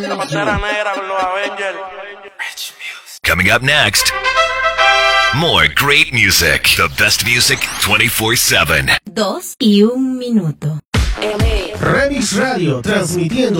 La Pantera Negra con los Avengers. Coming up next, more great music. The best music 24/7. 2 y 1 minuto. Remix Radio, transmitiendo